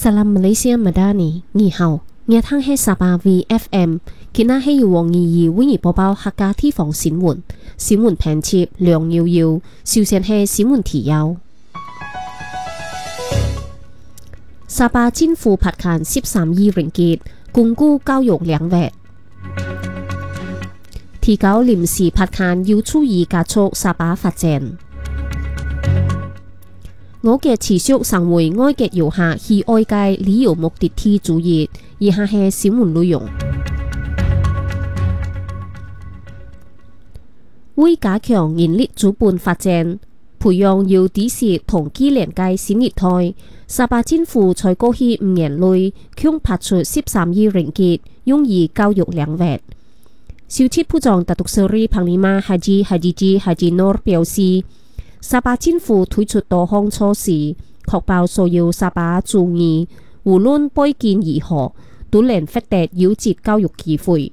Salam Malaysia Madani， 你好，我聽係沙巴 VFM， 今日係由黃怡怡為你播報客家地方新聞，新聞編輯梁耀耀，首先係新聞提要。沙巴政府撥款13億ringgit，鞏固教育領域。提高臨時撥款有助於加速沙巴發展。我嘅持續成為外籍遊客去外界旅遊目的地之一，以下係新聞內容。為加強人力資本發展，培養有知識同技能嘅新一代，沙巴政府在過去5年內共撥出13億ringgit用於教育領域。少設部長Datuk Seri Panglima Haji Haji Noor表示，沙巴政府推出多項措施，確保所有沙巴族兒無論背景如何，都能獲得優質教育機會。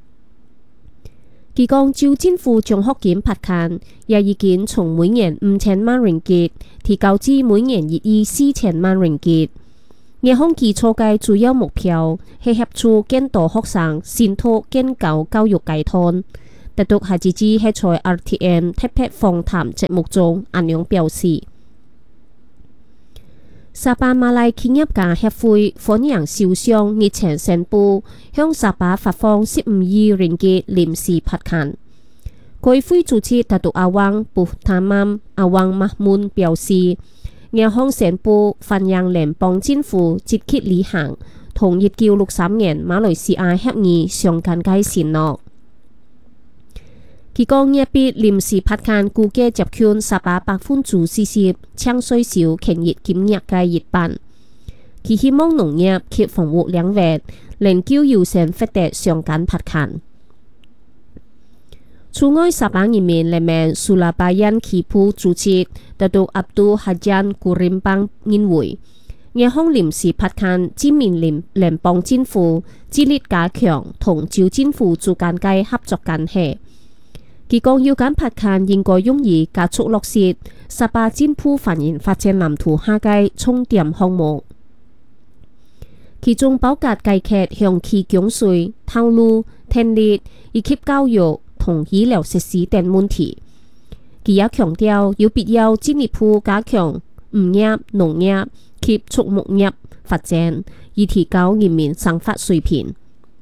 佢講，就政府獎學金撥款，也已經從每年5000萬ringgit提高至每年1億4000萬ringgit。呢項基礎嘅主要目標係協助更多學生滲透更高教育階段。特獨下自係在 RTM 特別訪談節目中咁樣表示，沙巴馬來企業家協會歡迎首相日前宣布向沙巴發放15億ringgit臨時撥款。該會主席特獨阿旺布塔曼阿旺馬門表示，呢項宣布歡迎聯邦政府積極履行同1963年馬來西亞協議相關嘅承諾。佢講，呢筆臨時撥款估計接近沙巴40%搶稅少企業金額嘅一半。佢希望農業及房屋領域能夠優先獲得相關撥款。此外，沙巴人民人民蘇拉巴人區部主席特獨阿杜哈贊古林邦認為，呢項臨時撥款證明聯邦政府致力加強同州政府之間嘅合作關係。佢講，有關撥款應該用於加速落實沙巴政府繁榮發展藍圖下嘅重點項目，其中包括改革向企降稅、道路、電力以及教育同醫療設施等問題。佢也強調有必要進一步加強漁業、農業及畜牧業發展，以提高人民生活水平。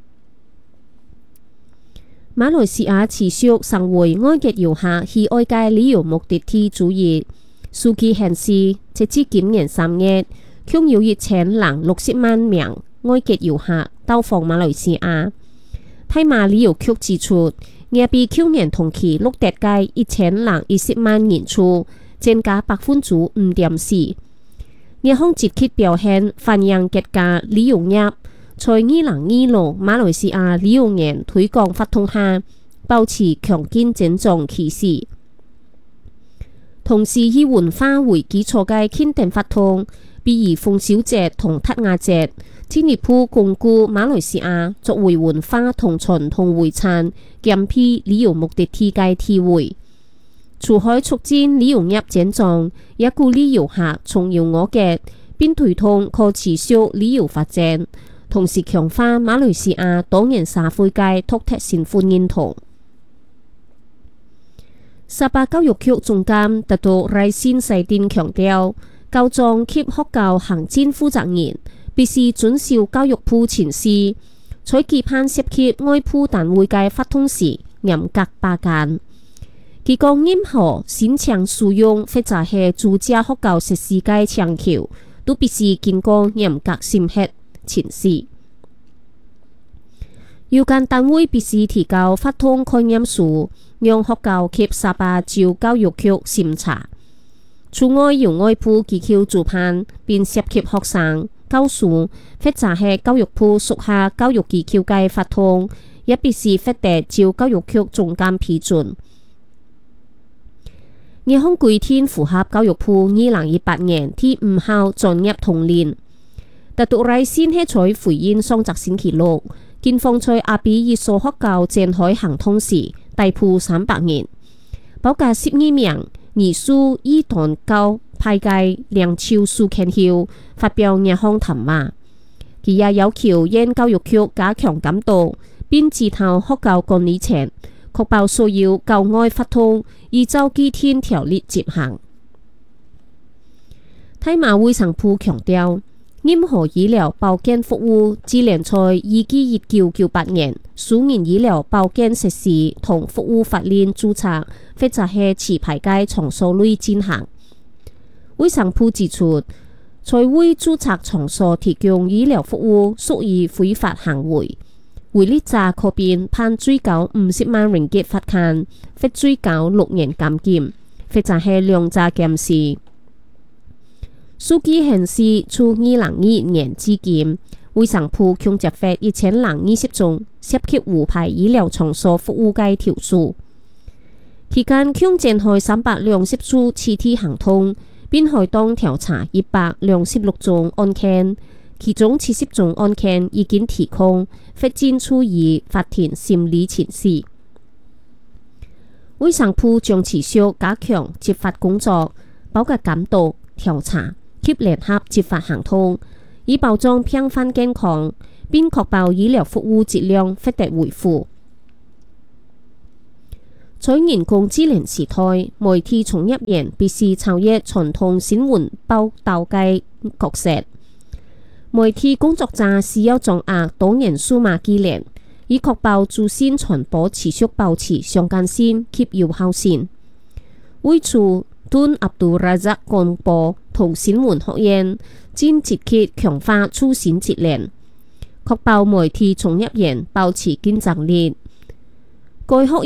馬來西亞持續成為外籍遊客去外界旅遊目的地之一。數據顯示，截至今年3月，共有1060萬名外籍遊客到訪馬來西亞。大馬旅遊局指出，呢比去年同期錄得嘅1010萬人次，增加5.4%。呢項積極表現反映各家旅遊業在2026馬來西亞旅遊業推廣發動下，保持強勁增長趨勢。同時以文化為基礎嘅慶典活動，比如豐收節同塔雅節，進一步鞏固馬來西亞作為文化同傳統遺產兼併旅遊目的地嘅地位。除可促進旅遊業增長，也鼓勵遊客重遊我嘅，並推動可持續旅遊發展。同時強化馬來西亞多元社會嘅獨特身份認同。沙巴教育局總監特獨賴先世典強調，教長及學校行政負責人必須遵守教育部指示，在期盼涉及外部單位嘅活動時嚴格把關。佢講，任何申請使用或者係租借學校設施嘅請求，都必須經過嚴格審核。前事，有關單位必須提交發通概念書，讓學校及沙巴州教育局審查。此外，由外部機構主辦並涉及學生、教師或者係教育部屬下教育機構嘅發通，也必須獲得州教育局總監批准。呢項規定符合教育部2018年第5號專業通令。特獨賴先喺在回應上週星期六，警方在阿比一所學校展開行動時，逮捕300人，包括12名疑似以彈教派界梁朝樹權後發表日項談話，佢也要求縣教育局加強監督，並指導學校管理層，確保所有校外法通依照既定條例執行。大馬衛生部強調，任何醫療保健服務只能在1998年私人醫療保健設施同服務法令註冊或者係持牌嘅場所內進行。衛生部指出，在為註冊場所提供醫療服務屬於非法行為，違例者可被判最高50萬ringgit罰款，或最高6年監禁，或者係兩者監視。數據顯示，從2021年至今，衛生部共接獲1020宗涉及無牌醫療場所服務嘅投訴，期間共展開320處實體行動，並開動調查126宗案件，其中70宗案件已經提控，或正處於法庭審理程序。衛生部將持續加強執法工作，包括監督、調查及聯合執法行動，以保障病患健康，並確保醫療服務質量獲得維護。在人工智能時代，媒體從業員必須超越傳統新聞報道嘅角色。媒體工作者需要掌握多元數碼技能，以確保資訊傳播持續保持相關性及有效性。為此，敦阿卜杜拉澤廣播同新聞學院正積極強化通訊質量，確保媒體從業員保持競爭力。該學